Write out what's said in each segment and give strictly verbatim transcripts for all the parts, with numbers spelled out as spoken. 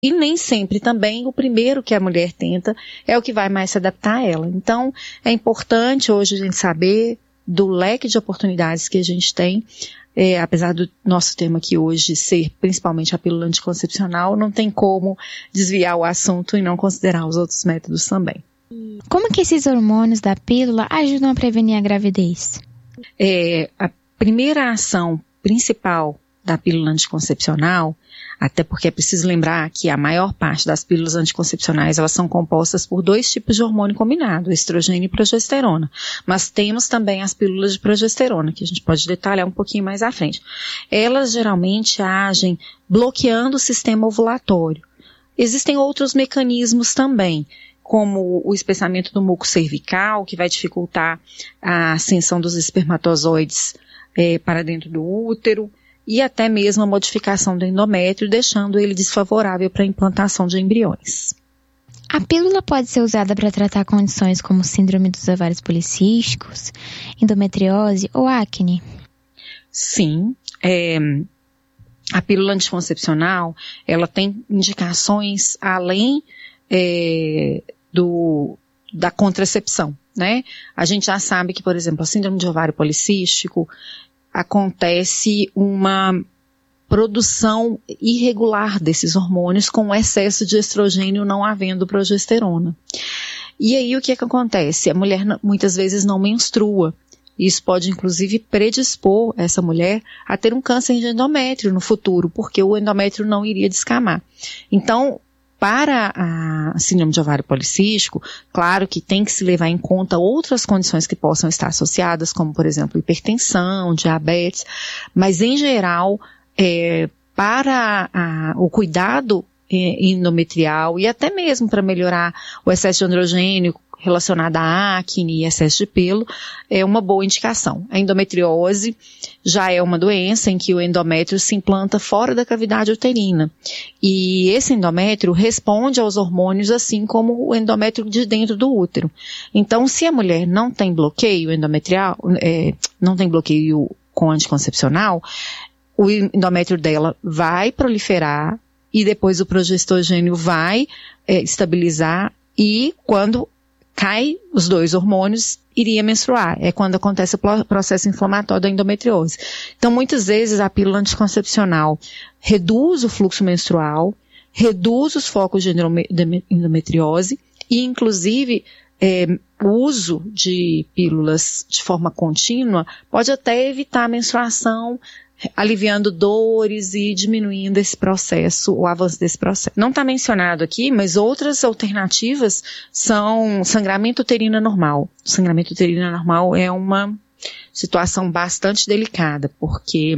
E nem sempre também o primeiro que a mulher tenta é o que vai mais se adaptar a ela. Então, é importante hoje a gente saber do leque de oportunidades que a gente tem. É, apesar do nosso tema aqui hoje ser principalmente a pílula anticoncepcional, não tem como desviar o assunto e não considerar os outros métodos também. Como que esses hormônios da pílula ajudam a prevenir a gravidez? É, a primeira ação principal da pílula anticoncepcional, até porque é preciso lembrar que a maior parte das pílulas anticoncepcionais, elas são compostas por dois tipos de hormônio combinado, estrogênio e progesterona. Mas temos também as pílulas de progesterona, que a gente pode detalhar um pouquinho mais à frente. Elas geralmente agem bloqueando o sistema ovulatório. Existem outros mecanismos também, como o espessamento do muco cervical, que vai dificultar a ascensão dos espermatozoides é, para dentro do útero, e até mesmo a modificação do endométrio, deixando ele desfavorável para a implantação de embriões. A pílula pode ser usada para tratar condições como síndrome dos ovários policísticos, endometriose ou acne? Sim, é, a pílula anticoncepcional, ela tem indicações além é, do, da contracepção, né? A gente já sabe que, por exemplo, a síndrome de ovário policístico, acontece uma produção irregular desses hormônios com excesso de estrogênio não havendo progesterona. E aí o que é que acontece? A mulher muitas vezes não menstrua. Isso pode inclusive predispor essa mulher a ter um câncer de endométrio no futuro, porque o endométrio não iria descamar. Então, para a síndrome de ovário policístico, claro que tem que se levar em conta outras condições que possam estar associadas, como por exemplo hipertensão, diabetes, mas em geral, é, para a, o cuidado é, endometrial e até mesmo para melhorar o excesso de androgênio relacionado à acne e excesso de pelo, é uma boa indicação. A endometriose já é uma doença em que o endométrio se implanta fora da cavidade uterina. E esse endométrio responde aos hormônios assim como o endométrio de dentro do útero. Então, se a mulher não tem bloqueio endometrial, é, não tem bloqueio com anticoncepcional, o endométrio dela vai proliferar e depois o progesterogênio vai é, estabilizar e quando cai os dois hormônios, iria menstruar. É quando acontece o processo inflamatório da endometriose. Então, muitas vezes, a pílula anticoncepcional reduz o fluxo menstrual, reduz os focos de endometriose e, inclusive, é, o uso de pílulas de forma contínua pode até evitar a menstruação, aliviando dores e diminuindo esse processo, o avanço desse processo. Não está mencionado aqui, mas outras alternativas são sangramento uterino normal. Sangramento uterino normal é uma situação bastante delicada, porque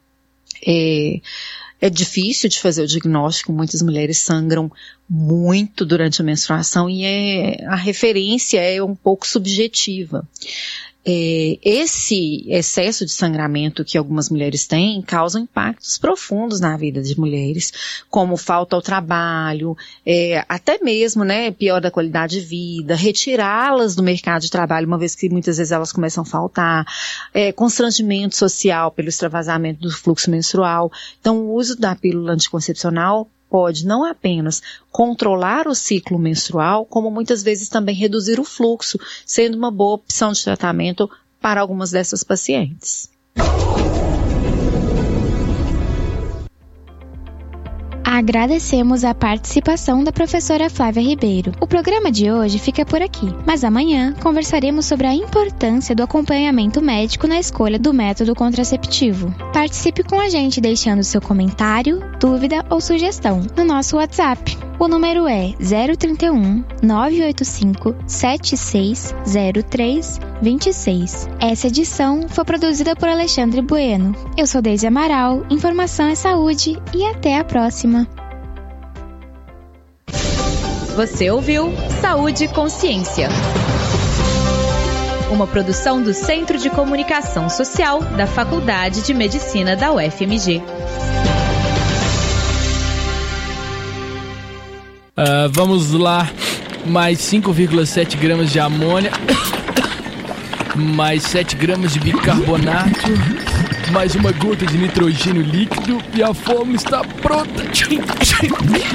é, é difícil de fazer o diagnóstico, muitas mulheres sangram muito durante a menstruação e é, a referência é um pouco subjetiva. É, esse excesso de sangramento que algumas mulheres têm causa impactos profundos na vida de mulheres, como falta ao trabalho, é, até mesmo, né, pior da qualidade de vida, retirá-las do mercado de trabalho, uma vez que muitas vezes elas começam a faltar, é, constrangimento social pelo extravasamento do fluxo menstrual. Então, o uso da pílula anticoncepcional pode não apenas controlar o ciclo menstrual, como muitas vezes também reduzir o fluxo, sendo uma boa opção de tratamento para algumas dessas pacientes. Agradecemos a participação da professora Flávia Ribeiro. O programa de hoje fica por aqui, mas amanhã conversaremos sobre a importância do acompanhamento médico na escolha do método contraceptivo. Participe com a gente deixando seu comentário, dúvida ou sugestão no nosso WhatsApp. O número é zero trinta e um, nove oito cinco, sete seis zero três dois seis. Essa edição foi produzida por Alexandre Bueno. Eu sou Deise Amaral, informação é saúde e até a próxima. Você ouviu Saúde e Consciência, uma produção do Centro de Comunicação Social da Faculdade de Medicina da U F M G. Uh, vamos lá, mais cinco vírgula sete gramas de amônia, mais sete gramas de bicarbonato, mais uma gota de nitrogênio líquido e a fórmula está pronta.